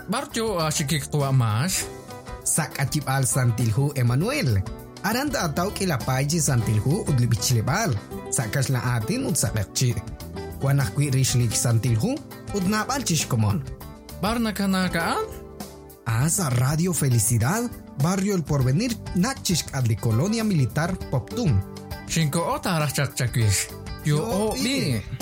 Barjo sikik tua mas. Sak acip al santilhu Emmanuel. Aranta atau kilapay ci santilhu udlibich lebal. Sakas la atin ud sakakci. Wanak kwi rishlik santilhu udnabal chishkomon. Barna kanakaan? Asa Radio Felicidad, Barrio El Porvenir, Nachishk adli Colonia Militar Poptum. Shinko ota rachak chakwish. Yo o bi.